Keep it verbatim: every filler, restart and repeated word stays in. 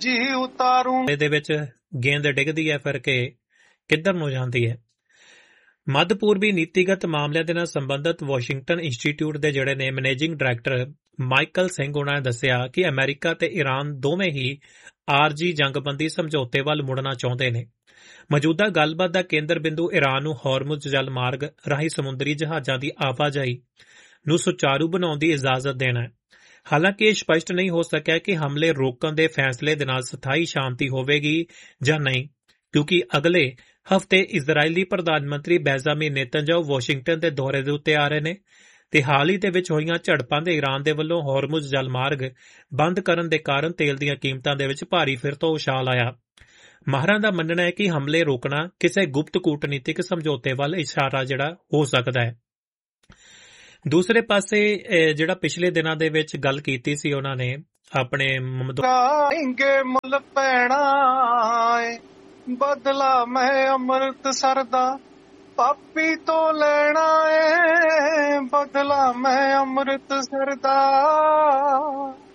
ਜੀ ਉਤਾਰੂ ਦੇ ਵਿੱਚ ਗੇਂਦ ਡਿੱਗਦੀ ਹੈ ਫਿਰ ਕਿ ਕਿੱਧਰ ਨੂੰ ਜਾਂਦੀ ਹੈ। ਮੱਧ ਪੂਰਬੀ ਨੀਤੀਗਤ ਮਾਮਲਿਆਂ ਦੇ ਨਾਲ ਸੰਬੰਧਿਤ ਵਾਸ਼ਿੰਗਟਨ ਇੰਸਟੀਚਿਊਟ ਦੇ ਜਿਹੜੇ ਨੇ ਮੈਨੇਜਿੰਗ ਡਾਇਰੈਕਟਰ ਮਾਈਕਲ ਸਿੰਘ ਉਹਨਾਂ ਨੇ ਦੱਸਿਆ ਕਿ ਅਮਰੀਕਾ ਤੇ ਈਰਾਨ ਦੋਵੇਂ ਹੀ ਆਰਜੀ ਜੰਗਬੰਦੀ ਸਮਝੌਤੇ ਵੱਲ ਮੁੜਨਾ ਚਾਹੁੰਦੇ ਨੇ। ਮੌਜੂਦਾ ਗੱਲਬਾਤ ਦਾ ਕੇਂਦਰ ਬਿੰਦੂ ਈਰਾਨ ਨੂੰ ਹਾਰਮੁਜ਼ ਜਲ ਮਾਰਗ ਰਾਹੀਂ ਸਮੁੰਦਰੀ ਜਹਾਜ਼ਾਂ ਦੀ ਆਵਾਜਾਈ ਨੂੰ ਸੁਚਾਰੂ ਬਣਾਉਣ ਦੀ ਇਜਾਜ਼ਤ ਦੇਣਾ ਹੈ। ਹਾਲਾਂਕਿ ਇਹ ਸਪਸ਼ਟ ਨਹੀਂ ਹੋ ਸਕਿਆ ਕਿ ਹਮਲੇ ਰੋਕਣ ਦੇ ਫੈਸਲੇ ਦੇ ਨਾਲ ਸਥਾਈ ਸ਼ਾਂਤੀ ਹੋਵੇਗੀ ਜਾਂ ਨਹੀਂ, ਕਿਉਂਕਿ ਅਗਲੇ ਹਫ਼ਤੇ ਇਜ਼ਰਾਈਲੀ ਪ੍ਰਧਾਨ ਮੰਤਰੀ ਬੈਂਜਾਮਿਨ ਨੇਤਨਯਾਹੂ ਵਾਸ਼ਿੰਗਟਨ ਦੇ ਦੌਰੇ ਦੇ ਉੱਤੇ ਆ ਰਹੇ ਨੇ ਤੇ ਹਾਲ ਹੀ ਦੇ ਵਿੱਚ ਹੋਈਆਂ ਝੜਪਾਂ ਦੇ ਈਰਾਨ ਦੇ ਵੱਲੋਂ ਹਾਰਮੁਜ਼ ਜਲ ਮਾਰਗ ਬੰਦ ਕਰਨ ਦੇ ਕਾਰਨ ਤੇਲ ਦੀਆਂ ਕੀਮਤਾਂ ਦੇ ਵਿੱਚ ਭਾਰੀ ਫਿਰ ਤੋਂ ਉਛਾਲ ਆਇਆ। ਮਾਹਰਾਂ ਦਾ ਮੰਨਣਾ ਹੈ ਕਿ ਹਮਲੇ ਰੋਕਣਾ ਕਿਸੇ ਗੁਪਤ ਕੂਟਨੀਤਿਕ ਸਮਝੌਤੇ ਵੱਲ ਇਸ਼ਾਰਾ ਜਿਹੜਾ ਹੋ ਸਕਦਾ ਹੈ। ਦੂਸਰੇ ਪਾਸੇ ਜਿਹੜਾ ਪਿਛਲੇ ਦਿਨਾਂ ਦੇ ਵਿੱਚ ਗੱਲ ਕੀਤੀ ਸੀ ਉਹਨਾਂ ਨੇ ਆਪਣੇ ਮੁੱਲ ਪੈਣਾ ਬਦਲਾ ਮੈਂ ਅੰਮ੍ਰਿਤਸਰ ਦਾ ਪਾਪੀ ਤੋਂ ਲੈਣਾ ਏ, ਬਦਲਾ ਮੈਂ ਅੰਮ੍ਰਿਤਸਰ ਦਾ